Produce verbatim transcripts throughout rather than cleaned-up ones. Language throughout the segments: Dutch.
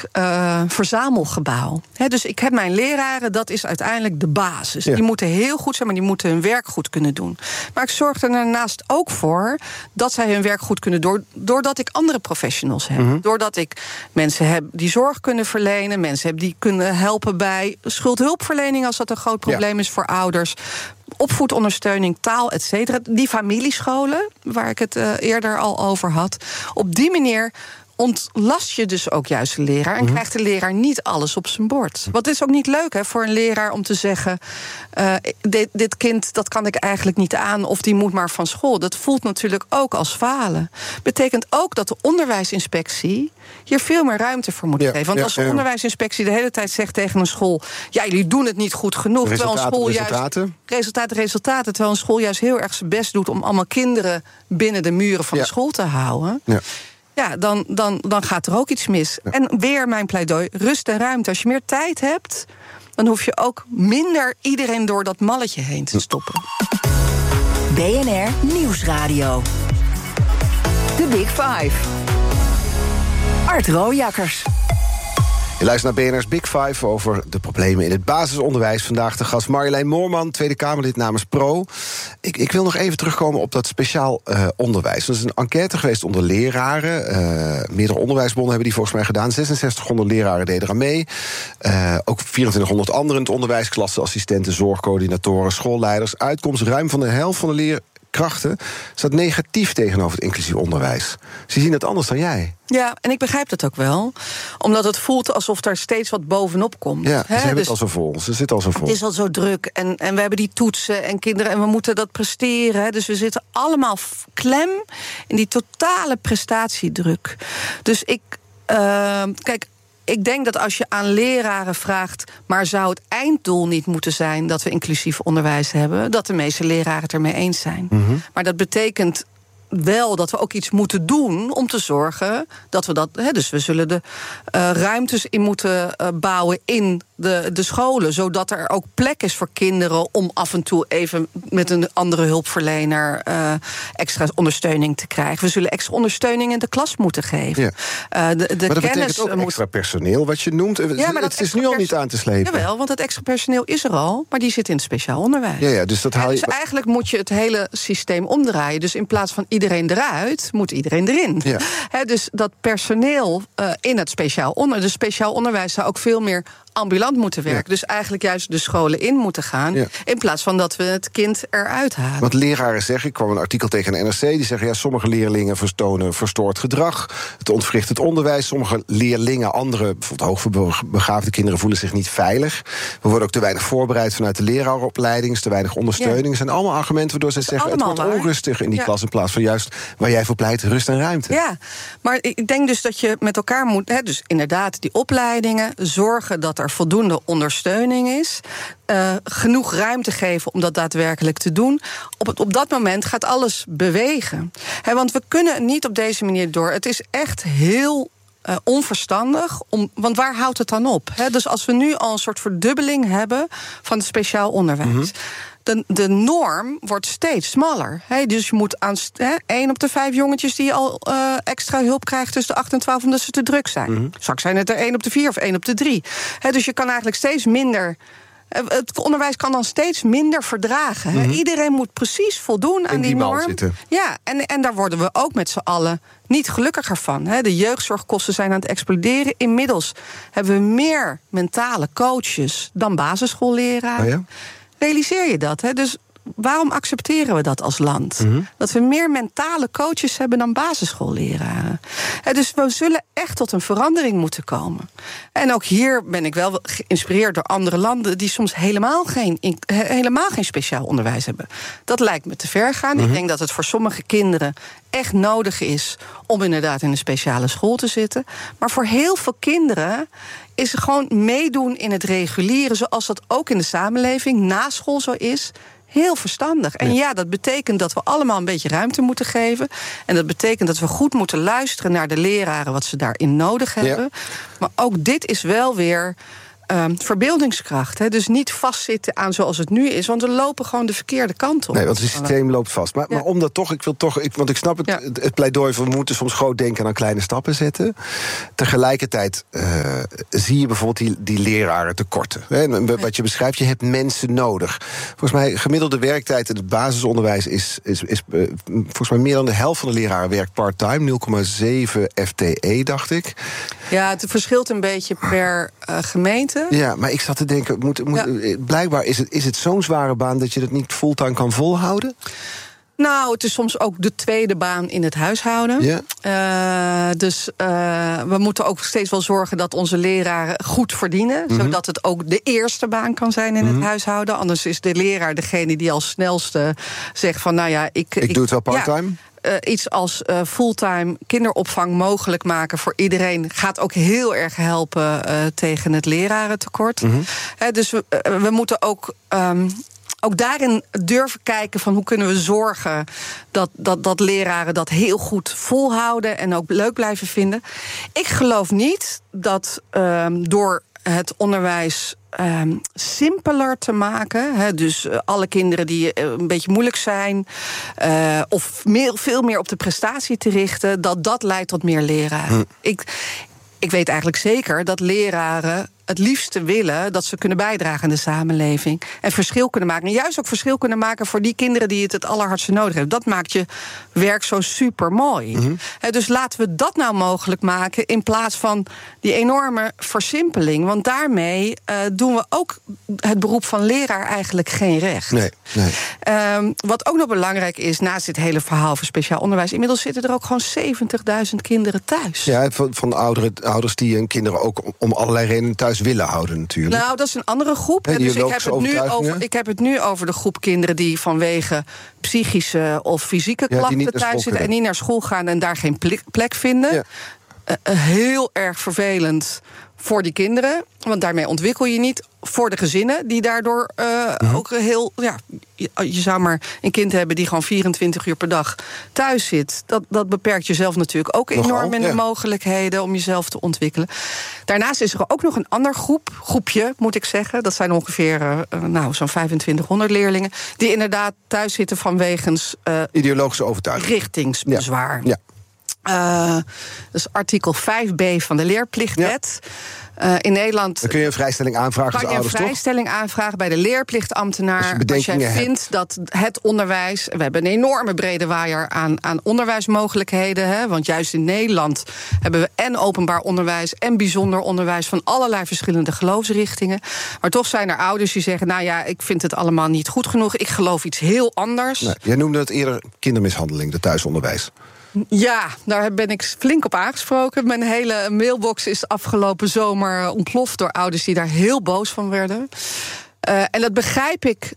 soort uh, verzamelgebouw. He, dus ik heb mijn leraren, dat is uiteindelijk de basis. Ja. Die moeten heel goed zijn, maar die moeten hun werk goed kunnen doen. Maar ik zorg er daarnaast ook voor dat zij hun werk goed kunnen doen, doordat ik andere professionals heb. Mm-hmm. Doordat ik mensen heb die zorg kunnen verlenen, mensen heb die kunnen helpen bij schuldhulpverlening als dat een groot probleem ja. is voor ouders. Opvoedondersteuning, taal, et cetera. Die familiescholen, waar ik het uh, eerder al over had. Op die manier ontlast je dus ook juist de leraar en mm-hmm. krijgt de leraar niet alles op zijn bord. Want het is ook niet leuk hè, voor een leraar om te zeggen, Uh, dit, dit kind, dat kan ik eigenlijk niet aan, of die moet maar van school. Dat voelt natuurlijk ook als falen. Betekent ook dat de onderwijsinspectie hier veel meer ruimte voor moet ja, geven. Want ja, als de ja. onderwijsinspectie de hele tijd zegt tegen een school, ja, jullie doen het niet goed genoeg. Resultaten, terwijl een school resultaten. juist resultaten, resultaten. Terwijl een school juist heel erg zijn best doet om allemaal kinderen binnen de muren van ja. de school te houden. Ja. Ja, dan, dan, dan gaat er ook iets mis. Ja. En weer mijn pleidooi, rust en ruimte. Als je meer tijd hebt, dan hoef je ook minder iedereen door dat malletje heen te stoppen. B N R Nieuwsradio. The Big Five. Art Rooijakkers. Je luistert naar B N R's Big Five over de problemen in het basisonderwijs. Vandaag de gast Marjolein Moorman, Tweede Kamerlid namens Pro. Ik, ik wil nog even terugkomen op dat speciaal uh, onderwijs. Er is een enquête geweest onder leraren. Uh, meerdere onderwijsbonden hebben die volgens mij gedaan. zesenzestighonderd leraren deden eraan mee. Uh, ook vierentwintighonderd anderen in het onderwijs. Klasseassistenten, zorgcoördinatoren, schoolleiders. Uitkomst, ruim van de helft van de leerkrachten staat negatief tegenover het inclusief onderwijs. Ze zien het anders dan jij. Ja, en ik begrijp dat ook wel. Omdat het voelt alsof er steeds wat bovenop komt. Ja, ze He, hebben dus het al zo vol. Ze zitten al zo vol. Het is al zo druk. En, en we hebben die toetsen en kinderen en we moeten dat presteren. He, dus we zitten allemaal klem in die totale prestatiedruk. Dus ik, uh, kijk, ik denk dat als je aan leraren vraagt, maar zou het einddoel niet moeten zijn dat we inclusief onderwijs hebben, dat de meeste leraren het ermee eens zijn. Mm-hmm. Maar dat betekent wel dat we ook iets moeten doen om te zorgen dat we dat. Hè, dus we zullen de uh, ruimtes in moeten uh, bouwen in de, de scholen, zodat er ook plek is voor kinderen om af en toe even met een andere hulpverlener uh, extra ondersteuning te krijgen. We zullen extra ondersteuning in de klas moeten geven. Ja. Uh, de, de maar dat kennis betekent ook moet... extra personeel, wat je noemt. Ja, maar het is nu al pers... niet aan te slepen. Jawel, want het extra personeel is er al, maar die zit in het speciaal onderwijs. Ja, ja, dus dat haal je... dus eigenlijk moet je het hele systeem omdraaien. Dus in plaats van iedereen eruit, moet iedereen erin. Ja. He, dus dat personeel uh, in het speciaal onderwijs, dus speciaal onderwijs zou ook veel meer ambulant moeten werken. Ja. Dus eigenlijk juist de scholen in moeten gaan, ja. in plaats van dat we het kind eruit halen. Want leraren zeggen, ik kwam een artikel tegen de N R C, die zeggen, ja, sommige leerlingen vertonen verstoord gedrag, het ontwricht het onderwijs, sommige leerlingen, andere, bijvoorbeeld hoogbegaafde kinderen, voelen zich niet veilig. We worden ook te weinig voorbereid vanuit de leraaropleiding, te weinig ondersteuning. Ja. zijn allemaal argumenten waardoor zij zeggen, het wordt waar. onrustig in die ja. klas, in plaats van juist waar jij voor pleit, rust en ruimte. Ja, maar ik denk dus dat je met elkaar moet, hè, dus inderdaad die opleidingen, zorgen dat er voldoende ondersteuning is, uh, genoeg ruimte geven om dat daadwerkelijk te doen. Op, het, op dat moment gaat alles bewegen. He, want we kunnen niet op deze manier door. Het is echt heel Uh, onverstandig, om, want waar houdt het dan op? He, dus als we nu al een soort verdubbeling hebben van het speciaal onderwijs, mm-hmm. de, de norm wordt steeds smaller. He, dus je moet aan he, één op de vijf jongetjes die al uh, extra hulp krijgt tussen de acht en twaalf omdat ze te druk zijn. Mm-hmm. Straks zijn het er één op de vier of één op de drie. He, dus je kan eigenlijk steeds minder. Het onderwijs kan dan steeds minder verdragen. Mm-hmm. Iedereen moet precies voldoen aan in die, die norm. Zitten. Ja, en, en daar worden we ook met z'n allen niet gelukkiger van. De jeugdzorgkosten zijn aan het exploderen. Inmiddels hebben we meer mentale coaches dan basisschoolleraren. Oh ja? Realiseer je dat? Hè? Dus waarom accepteren we dat als land? Mm-hmm. Dat we meer mentale coaches hebben dan basisschoolleraren. Dus we zullen echt tot een verandering moeten komen. En ook hier ben ik wel geïnspireerd door andere landen die soms helemaal geen, helemaal geen speciaal onderwijs hebben. Dat lijkt me te ver gaan. Mm-hmm. Ik denk dat het voor sommige kinderen echt nodig is om inderdaad in een speciale school te zitten. Maar voor heel veel kinderen is gewoon meedoen in het reguliere, zoals dat ook in de samenleving na school zo is, heel verstandig. En ja, dat betekent dat we allemaal een beetje ruimte moeten geven. En dat betekent dat we goed moeten luisteren naar de leraren, wat ze daarin nodig hebben. Ja. Maar ook dit is wel weer uh, verbeeldingskracht. Hè? Dus niet vastzitten aan zoals het nu is, want we lopen gewoon de verkeerde kant op. Nee, want het systeem loopt vast. Maar, ja. maar om dat toch, ik wil toch, ik, want ik snap het, ja. het, het pleidooi van we moeten soms groot denken aan kleine stappen zetten. Tegelijkertijd uh, zie je bijvoorbeeld die, die leraren tekorten. Hè? Wat je beschrijft, je hebt mensen nodig. Volgens mij, gemiddelde werktijd in het basisonderwijs is, is, is uh, volgens mij meer dan de helft van de leraren werkt part-time, nul komma zeven F T E, dacht ik. Ja, het verschilt een beetje per uh, gemeente. Ja, maar ik zat te denken, moet, moet, ja. blijkbaar is het, is het zo'n zware baan dat je het niet fulltime kan volhouden? Nou, het is soms ook de tweede baan in het huishouden. Ja. Uh, dus uh, we moeten ook steeds wel zorgen dat onze leraren goed verdienen. Mm-hmm. Zodat het ook de eerste baan kan zijn in mm-hmm. het huishouden. Anders is de leraar degene die als snelste zegt van nou ja, ik... Ik, ik doe het wel part-time. Ja, uh, iets als uh, fulltime kinderopvang mogelijk maken voor iedereen gaat ook heel erg helpen uh, tegen het lerarentekort. Mm-hmm. Uh, dus we, uh, we moeten ook... Um, Ook daarin durven kijken van hoe kunnen we zorgen dat, dat, dat leraren dat heel goed volhouden en ook leuk blijven vinden. Ik geloof niet dat um, door het onderwijs um, simpeler te maken, he, dus uh, alle kinderen die uh, een beetje moeilijk zijn, uh, of meer, veel meer op de prestatie te richten, dat dat leidt tot meer leraren. Hm. Ik, ik weet eigenlijk zeker dat leraren het liefste willen dat ze kunnen bijdragen aan de samenleving en verschil kunnen maken. En juist ook verschil kunnen maken voor die kinderen die het het allerhardste nodig hebben. Dat maakt je werk zo super mooi. Mm-hmm. He, dus laten we dat nou mogelijk maken in plaats van die enorme versimpeling. Want daarmee uh, doen we ook het beroep van leraar eigenlijk geen recht. Nee, nee. Um, wat ook nog belangrijk is, naast dit hele verhaal over speciaal onderwijs, inmiddels zitten er ook gewoon zeventigduizend kinderen thuis. Ja, van, van ouderen, ouders die hun kinderen ook om allerlei redenen thuis willen houden natuurlijk. Nou, dat is een andere groep. He, dus ik heb, het nu over, ik heb het nu over de groep kinderen die vanwege psychische of fysieke ja, klachten thuis zitten en niet naar school gaan en daar geen plek, plek vinden. Ja. Uh, heel erg vervelend voor die kinderen, want daarmee ontwikkel je niet. Voor de gezinnen die daardoor uh, uh-huh. ook heel... Ja, je, je zou maar een kind hebben die gewoon vierentwintig uur per dag thuis zit. Dat, dat beperkt jezelf natuurlijk ook enorm Nogal, in de ja. mogelijkheden om jezelf te ontwikkelen. Daarnaast is er ook nog een ander groep, groepje moet ik zeggen. Dat zijn ongeveer uh, nou, zo'n vijfentwintighonderd leerlingen die inderdaad thuis zitten vanwege uh, ideologische overtuiging. Richtingsbezwaar. Ja. Ja. Uh, dat is artikel vijf b van de leerplichtwet. Ja. Uh, in Nederland dan kun je een vrijstelling aanvragen als ouders, toch? Kan je een vrijstelling aanvragen bij de leerplichtambtenaar als, je als jij hebt. vindt dat het onderwijs... We hebben een enorme brede waaier aan, aan onderwijsmogelijkheden. Hè, want juist in Nederland hebben we en openbaar onderwijs en bijzonder onderwijs van allerlei verschillende geloofsrichtingen. Maar toch zijn er ouders die zeggen, nou ja, ik vind het allemaal niet goed genoeg. Ik geloof iets heel anders. Nee, jij noemde het eerder kindermishandeling, de thuisonderwijs. Ja, daar ben ik flink op aangesproken. Mijn hele mailbox is afgelopen zomer ontploft door ouders die daar heel boos van werden. Uh, en dat begrijp ik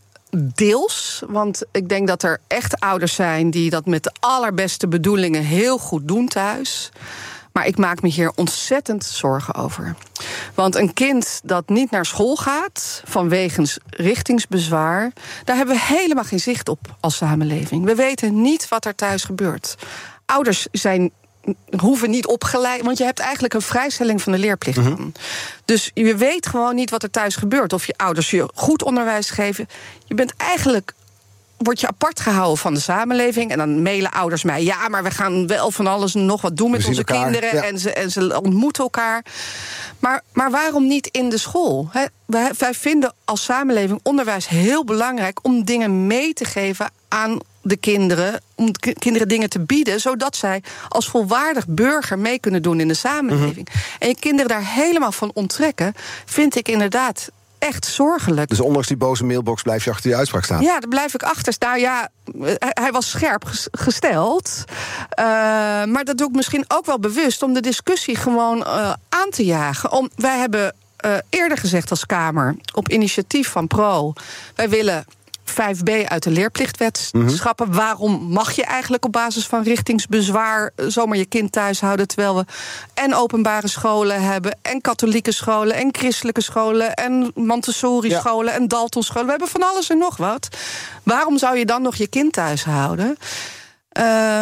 deels, want ik denk dat er echt ouders zijn die dat met de allerbeste bedoelingen heel goed doen thuis. Maar ik maak me hier ontzettend zorgen over. Want een kind dat niet naar school gaat vanwege richtingsbezwaar, daar hebben we helemaal geen zicht op als samenleving. We weten niet wat er thuis gebeurt. Ouders zijn, hoeven niet opgeleid, want je hebt eigenlijk een vrijstelling van de leerplicht. Mm-hmm. Dus je weet gewoon niet wat er thuis gebeurt. Of je ouders je goed onderwijs geven. Je bent eigenlijk, word je apart gehouden van de samenleving. En dan mailen ouders mij, ja, maar we gaan wel van alles en nog wat doen met onze elkaar, kinderen. Ja. En, ze, en ze ontmoeten elkaar. Maar, maar waarom niet in de school? He, wij, wij vinden als samenleving onderwijs heel belangrijk om dingen mee te geven aan de kinderen, om de kinderen dingen te bieden, zodat zij als volwaardig burger mee kunnen doen in de samenleving. Mm-hmm. En je kinderen daar helemaal van onttrekken, vind ik inderdaad echt zorgelijk. Dus ondanks die boze mailbox blijf je achter die uitspraak staan? Ja, daar blijf ik achter staan. Ja, hij was scherp gesteld. Uh, maar dat doe ik misschien ook wel bewust om de discussie gewoon uh, aan te jagen. Om, wij hebben uh, eerder gezegd als Kamer, op initiatief van Pro, wij willen vijf b uit de leerplichtwet mm-hmm. schrappen. Waarom mag je eigenlijk op basis van richtingsbezwaar zomaar je kind thuis houden, terwijl we en openbare scholen hebben, en katholieke scholen, en christelijke scholen, en Montessori-scholen, ja. en Dalton-scholen. We hebben van alles en nog wat. Waarom zou je dan nog je kind thuis houden? Uh,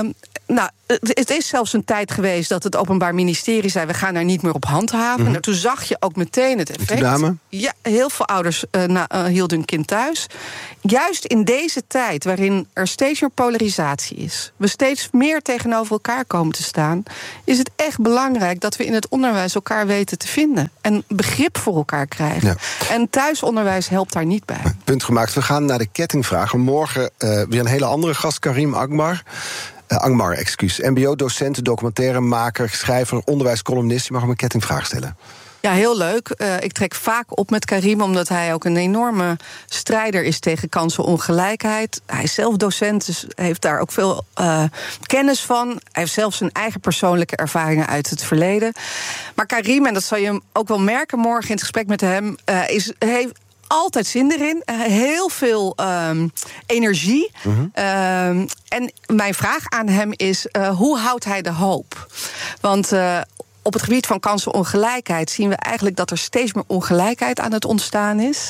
Nou, het is zelfs een tijd geweest dat het Openbaar Ministerie zei... we gaan daar niet meer op handhaven. Mm-hmm. En toen zag je ook meteen het effect. Dame? Ja, heel veel ouders uh, na, uh, hielden hun kind thuis. Juist in deze tijd waarin er steeds meer polarisatie is... we steeds meer tegenover elkaar komen te staan... is het echt belangrijk dat we in het onderwijs elkaar weten te vinden. En begrip voor elkaar krijgen. Ja. En thuisonderwijs helpt daar niet bij. Punt gemaakt. We gaan naar de kettingvragen. Morgen uh, weer een hele andere gast, Karim Angmar. Uh, Angmar, excuus. M B O-docent, documentairemaker, schrijver, onderwijscolumnist. Je mag hem een kettingvraag stellen. Ja, heel leuk. Uh, ik trek vaak op met Karim... omdat hij ook een enorme strijder is tegen kansenongelijkheid. Hij is zelf docent, dus heeft daar ook veel uh, kennis van. Hij heeft zelfs zijn eigen persoonlijke ervaringen uit het verleden. Maar Karim, en dat zal je ook wel merken morgen in het gesprek met hem... Uh, is, heeft altijd zin erin. Uh, heel veel um, energie. Mm-hmm. Uh, en mijn vraag aan hem is, uh, hoe houdt hij de hoop? Want... Uh, Op het gebied van kansenongelijkheid zien we eigenlijk dat er steeds meer ongelijkheid aan het ontstaan is.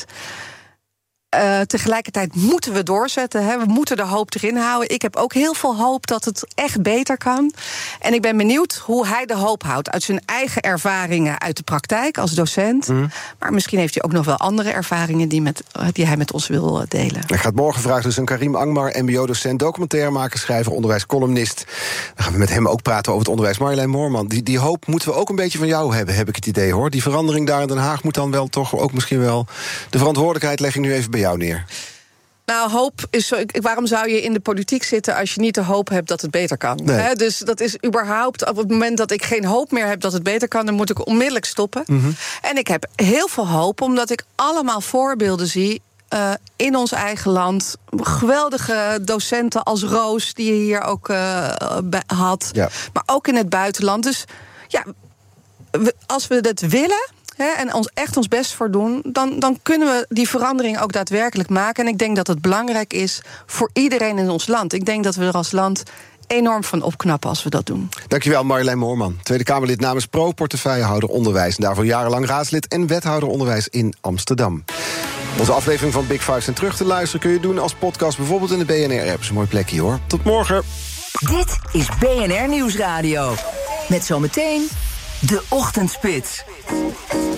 Uh, tegelijkertijd moeten we doorzetten. Hè. We moeten de hoop erin houden. Ik heb ook heel veel hoop dat het echt beter kan. En ik ben benieuwd hoe hij de hoop houdt. Uit zijn eigen ervaringen uit de praktijk als docent. Mm. Maar misschien heeft hij ook nog wel andere ervaringen die, met, die hij met ons wil delen. Ik ga het morgen vragen dus aan Karim Angmar, M B O-docent, documentairemaker, schrijver, onderwijscolumnist. Dan gaan we met hem ook praten over het onderwijs. Marjolein Moorman, die, die hoop moeten we ook een beetje van jou hebben, heb ik het idee, hoor. Die verandering daar in Den Haag moet dan wel toch ook misschien wel... De verantwoordelijkheid leg ik nu even bij jou neer. Nou, hoop is zo. Waarom zou je in de politiek zitten als je niet de hoop hebt dat het beter kan? Nee. He, dus dat is überhaupt, op het moment dat ik geen hoop meer heb dat het beter kan, dan moet ik onmiddellijk stoppen. Mm-hmm. En ik heb heel veel hoop, omdat ik allemaal voorbeelden zie uh, in ons eigen land. Geweldige docenten als Roos, die je hier ook uh, had. Ja. Maar ook in het buitenland. Dus ja, we, als we dat willen... He, en ons echt ons best voor doen, dan, dan kunnen we die verandering ook daadwerkelijk maken. En ik denk dat het belangrijk is voor iedereen in ons land. Ik denk dat we er als land enorm van opknappen als we dat doen. Dankjewel, Marjolein Moorman. Tweede Kamerlid namens Pro, portefeuillehouder onderwijs. En daarvoor jarenlang raadslid en wethouder onderwijs in Amsterdam. Onze aflevering van Big Five zijn terug te luisteren kun je doen als podcast, bijvoorbeeld in de B N R-app. Dat is een mooi plekje, hoor. Tot morgen. Dit is B N R Nieuwsradio. Met zometeen de Ochtendspits.